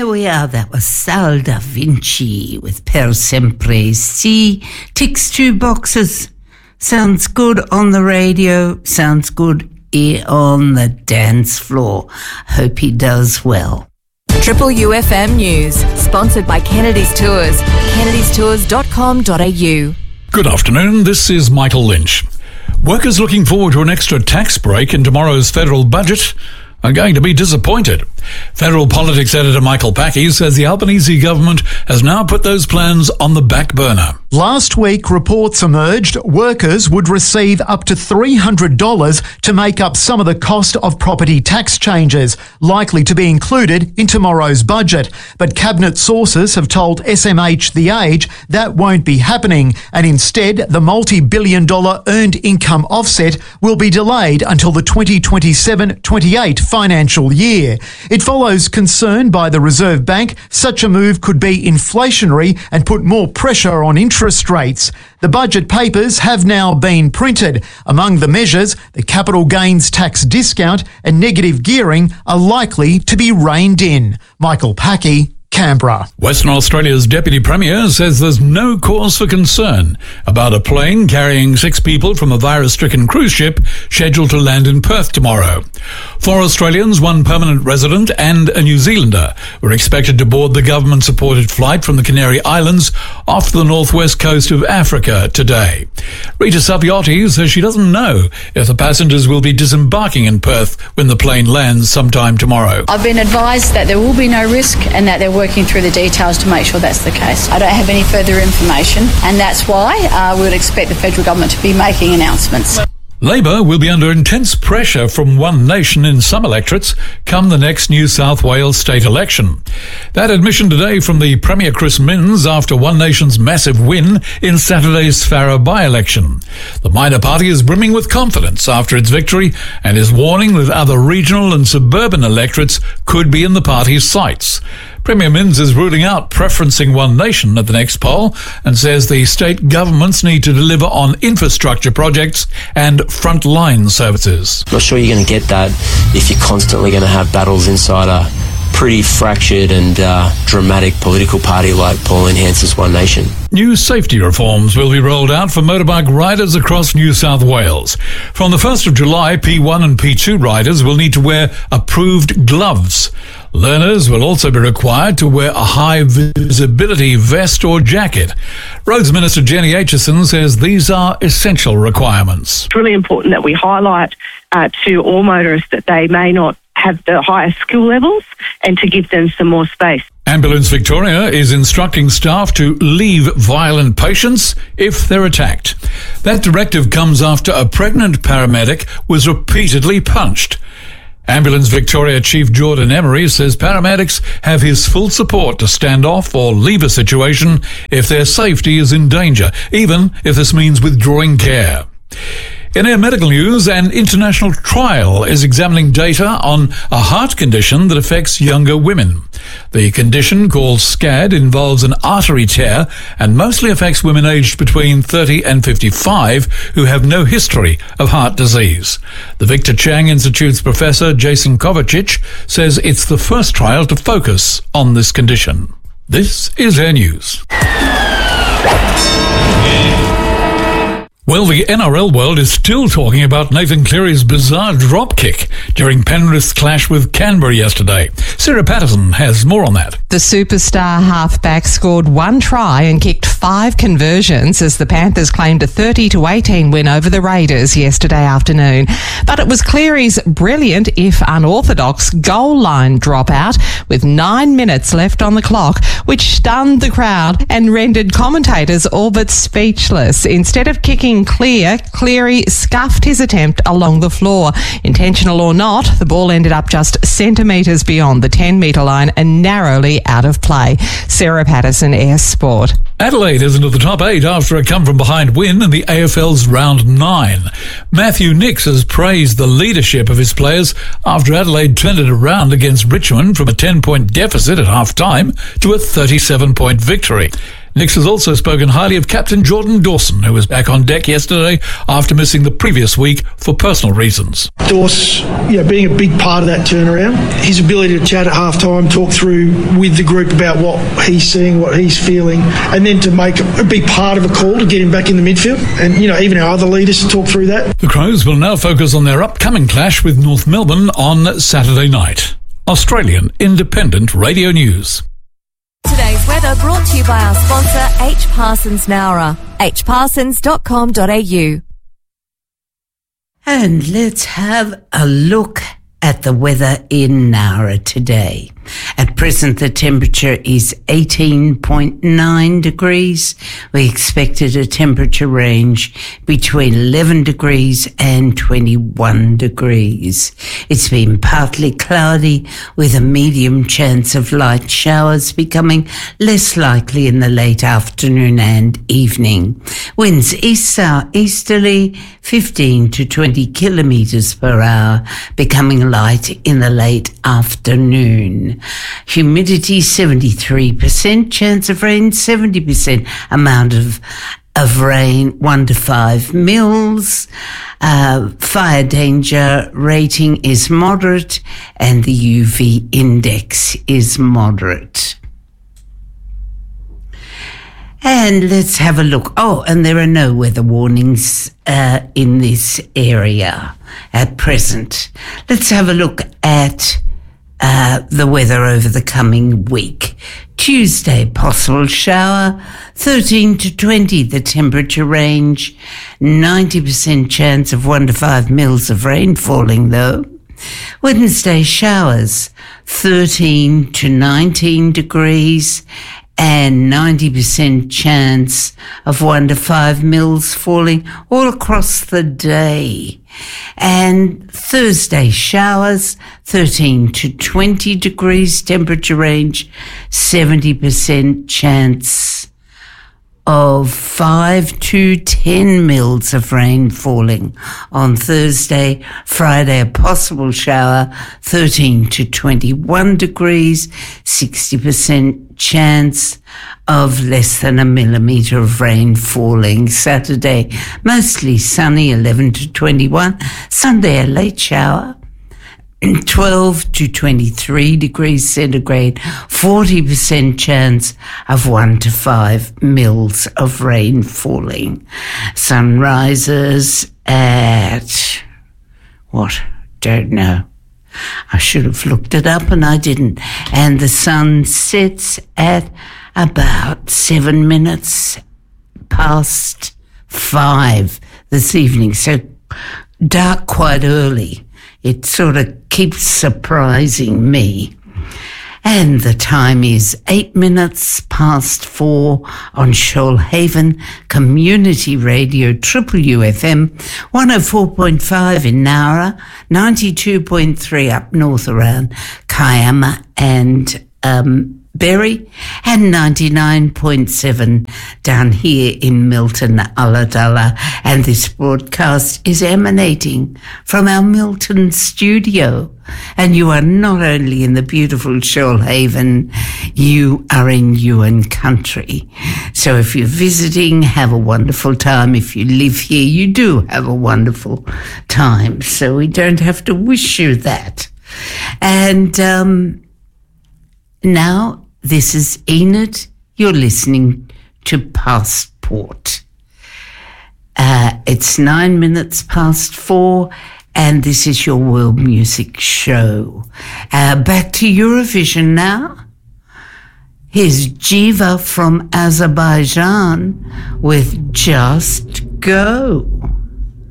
there we are. That was Sal Da Vinci with Per Sempre Si. Ticks 2 boxes. Sounds good on the radio. Sounds good here on the dance floor. Hope he does well. Triple UFM News, sponsored by Kennedy's Tours. kennedystours.com.au. Good afternoon, this is Michael Lynch. Workers looking forward to an extra tax break in tomorrow's federal budget are going to be disappointed. Federal politics editor Michael Packey says the Albanese government has now put those plans on the back burner. Last week, reports emerged workers would receive up to $300 to make up some of the cost of property tax changes, likely to be included in tomorrow's budget. But Cabinet sources have told SMH The Age that won't be happening, and instead the multi-billion-dollar earned income offset will be delayed until the 2027-28 financial year. It follows concern by the Reserve Bank such a move could be inflationary and put more pressure on interest rates. The budget papers have now been printed. Among the measures, the capital gains tax discount and negative gearing are likely to be reined in. Michael Packey, Canberra. Western Australia's Deputy Premier says there's no cause for concern about a plane carrying 6 people from a virus-stricken cruise ship scheduled to land in Perth tomorrow. 4 Australians, 1 permanent resident and a New Zealander were expected to board the government-supported flight from the Canary Islands off the northwest coast of Africa today. Rita Sapiotti says she doesn't know if the passengers will be disembarking in Perth when the plane lands sometime tomorrow. I've been advised that there will be no risk and that they're working through the details to make sure that's the case. I don't have any further information, and that's why we would expect the federal government to be making announcements. Labor will be under intense pressure from One Nation in some electorates come the next New South Wales state election. That admission today from the Premier Chris Minns after One Nation's massive win in Saturday's Farrer by-election. The minor party is brimming with confidence after its victory and is warning that other regional and suburban electorates could be in the party's sights. Premier Minns is ruling out preferencing One Nation at the next poll and says the state governments need to deliver on infrastructure projects and frontline services. Not sure you're going to get that if you're constantly going to have battles inside a pretty fractured and dramatic political party like Pauline Hanson's One Nation. New safety reforms will be rolled out for motorbike riders across New South Wales. From the 1st of July, P1 and P2 riders will need to wear approved gloves. Learners will also be required to wear a high-visibility vest or jacket. Roads Minister Jenny Aitchison says these are essential requirements. It's really important that we highlight to all motorists that they may not have the highest skill levels and to give them some more space. Ambulance Victoria is instructing staff to leave violent patients if they're attacked. That directive comes after a pregnant paramedic was repeatedly punched. Ambulance Victoria Chief Jordan Emery says paramedics have his full support to stand off or leave a situation if their safety is in danger, even if this means withdrawing care. In air medical news, an international trial is examining data on a heart condition that affects younger women. The condition, called SCAD, involves an artery tear and mostly affects women aged between 30 and 55 who have no history of heart disease. The Victor Chang Institute's Professor Jason Kovacic says it's the first trial to focus on this condition. This is Air News. Well, the NRL world is still talking about Nathan Cleary's bizarre drop kick during Penrith's clash with Canberra yesterday. Sarah Patterson has more on that. The superstar halfback scored 1 try and kicked 5 conversions as the Panthers claimed a 30-18 win over the Raiders yesterday afternoon. But it was Cleary's brilliant, if unorthodox, goal line dropout with 9 minutes left on the clock, which stunned the crowd and rendered commentators all but speechless. Instead of kicking clear, Cleary scuffed his attempt along the floor. Intentional or not, the ball ended up just centimetres beyond the 10-metre line and narrowly out of play. Sarah Patterson, Air Sport. Adelaide is into the top 8 after a come-from-behind win in the AFL's Round 9. Matthew Nicks has praised the leadership of his players after Adelaide turned it around against Richmond from a 10-point deficit at half-time to a 37-point victory. Nix has also spoken highly of Captain Jordan Dawson, who was back on deck yesterday after missing the previous week for personal reasons. Dawson, being a big part of that turnaround, his ability to chat at half-time, talk through with the group about what he's seeing, what he's feeling, and then to be part of a call to get him back in the midfield, and even our other leaders to talk through that. The Crows will now focus on their upcoming clash with North Melbourne on Saturday night. Australian Independent Radio News. Today's weather brought to you by our sponsor, H. Parsons Nowra, hparsons.com.au. And let's have a look at the weather in Nowra today. At present, the temperature is 18.9 degrees. We expected a temperature range between 11 degrees and 21 degrees. It's been partly cloudy with a medium chance of light showers becoming less likely in the late afternoon and evening. Winds east-south-easterly 15 to 20 kilometres per hour, becoming light in the late afternoon. Humidity 73%, chance of rain 70%, amount of rain 1 to 5 mils. Fire danger rating is moderate and the UV index is moderate. And let's have a look. Oh, and there are no weather warnings in this area at present. Let's have a look at the weather over the coming week. Tuesday, possible shower, 13 to 20, the temperature range, 90% chance of 1 to 5 mils of rain falling though. Wednesday, showers, 13 to 19 degrees, and 90% chance of 1 to 5 mils falling all across the day. And Thursday, showers, 13 to 20 degrees, temperature range, 70% chance of 5 to 10 mils of rain falling on Thursday. Friday, a possible shower, 13 to 21 degrees, 60% chance of less than a millimetre of rain falling. Saturday, mostly sunny, 11 to 21. Sunday, a late shower, 12 to 23 degrees centigrade, 40% chance of 1 to 5 mils of rain falling. Sun rises at, don't know. I should have looked it up and I didn't. And the sun sets at about 7 minutes past 5 this evening. So dark quite early. It sort of keeps surprising me. And the time is 8 minutes past 4 on Shoalhaven Community Radio, Triple UFM, 104.5 in Nowra, 92.3 up north around Kiama and Berry, and 99.7 down here in Milton, Ulladulla. And this broadcast is emanating from our Milton studio. And you are not only in the beautiful Shoalhaven, you are in Yuin country. So if you're visiting, have a wonderful time. If you live here, you do have a wonderful time. So we don't have to wish you that. And now, this is Enid. You're listening to Passport. It's 9 minutes past 4, and this is your World Music Show. Back to Eurovision now. Here's Jiva from Azerbaijan with Just Go.